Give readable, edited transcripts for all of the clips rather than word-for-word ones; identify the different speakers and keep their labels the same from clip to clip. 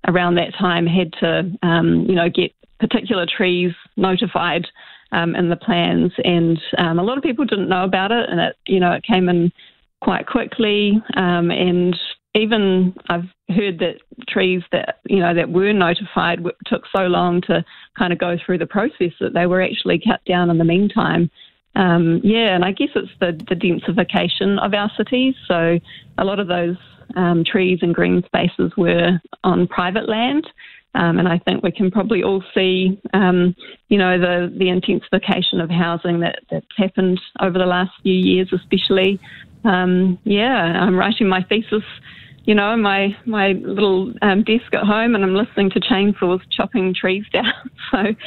Speaker 1: around that time had to, get particular trees notified in the plans, and a lot of people didn't know about it, and it came in quite quickly, and even I've heard that trees that were notified took so long to kind of go through the process that they were actually cut down in the meantime. And I guess it's the densification of our cities. So a lot of those trees and green spaces were on private land. And I think we can probably all see, the intensification of housing that's happened over the last few years, especially. I'm writing my thesis, in my little desk at home, and I'm listening to chainsaws chopping trees down. So,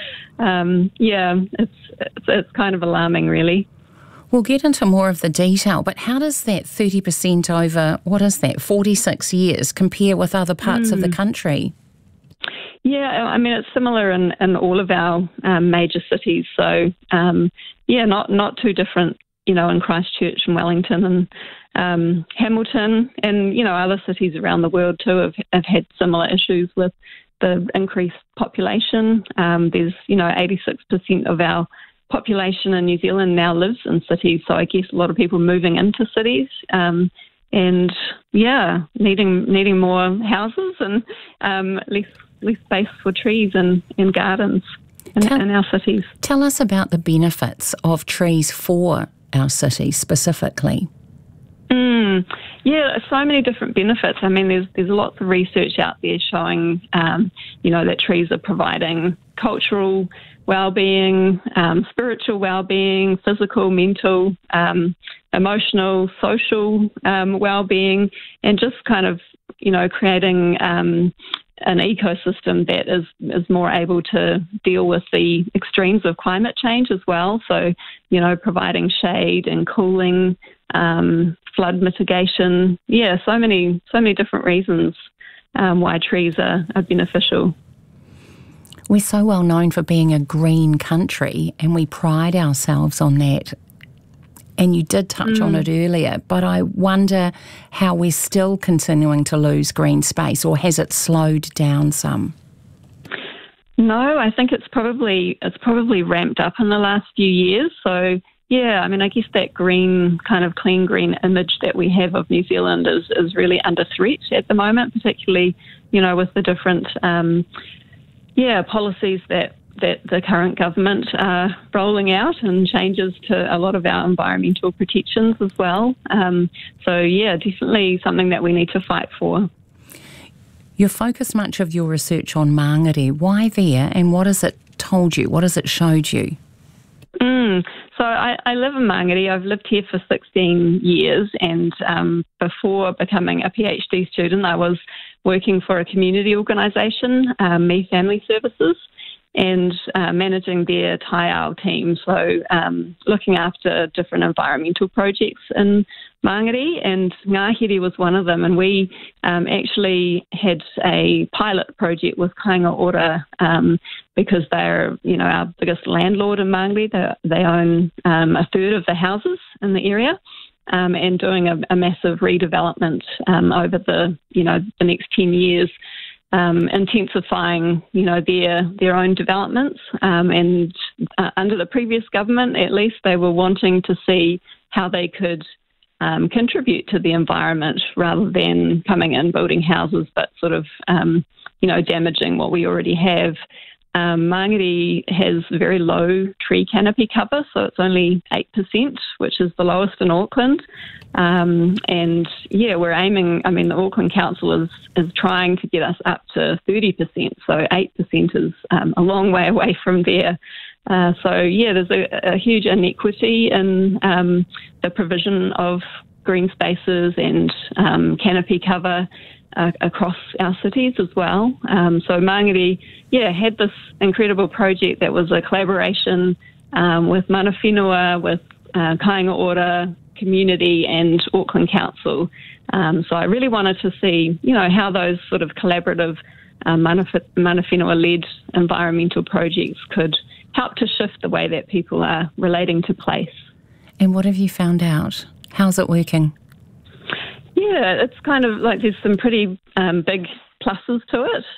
Speaker 1: it's kind of alarming, really.
Speaker 2: We'll get into more of the detail, but how does that 30% over, 46 years compare with other parts of the country?
Speaker 1: Yeah, I mean, it's similar in all of our major cities. So, not too different, in Christchurch and Wellington and Hamilton and, other cities around the world too have had similar issues with the increased population. There's, 86% of our population in New Zealand now lives in cities. So I guess a lot of people moving into cities and needing more houses and less space for trees and gardens in our cities.
Speaker 2: Tell us about the benefits of trees for our cities specifically.
Speaker 1: So many different benefits. I mean, there's lots of research out there showing, that trees are providing cultural well-being, spiritual well-being, physical, mental, emotional, social well-being, and just kind of, creating an ecosystem that is more able to deal with the extremes of climate change as well. So, providing shade and cooling, flood mitigation. Yeah, so many different reasons why trees are beneficial.
Speaker 2: We're so well known for being a green country, and we pride ourselves on that. And you did touch on it earlier, but I wonder how we're still continuing to lose green space, or has it slowed down some?
Speaker 1: No, I think it's probably ramped up in the last few years. So, I mean, I guess that green, kind of clean green image that we have of New Zealand is really under threat at the moment, particularly, with the different policies that the current government are rolling out, and changes to a lot of our environmental protections as well. Definitely something that we need to fight for.
Speaker 2: You focus much of your research on Mangere. Why there, and what has it told you? What has it showed you?
Speaker 1: So I live in Mangere. I've lived here for 16 years, and before becoming a PhD student, I was working for a community organisation, Me Family Services, and managing their Taiao team, so looking after different environmental projects in Mangere, and Ngāhere was one of them, and we actually had a pilot project with Kāinga Ora because they're, our biggest landlord in Mangere. They own a third of the houses in the area, and doing a massive redevelopment over the next 10 years. Intensifying, their own developments, and under the previous government, at least, they were wanting to see how they could contribute to the environment rather than coming in, building houses, but sort of, damaging what we already have. Mangere has very low tree canopy cover, so it's only 8%, which is the lowest in Auckland. We're aiming, the Auckland Council is trying to get us up to 30%, so 8% is a long way away from there. There's a huge inequity in the provision of green spaces and canopy cover across our cities as well. So Mangere, had this incredible project that was a collaboration with mana whenua, with Kāinga Ora, community and Auckland Council. So I really wanted to see, how those sort of collaborative mana whenua-led environmental projects could help to shift the way that people are relating to place.
Speaker 2: And what have you found out? How's it working?
Speaker 1: Yeah, it's kind of like there's some pretty big pluses to it.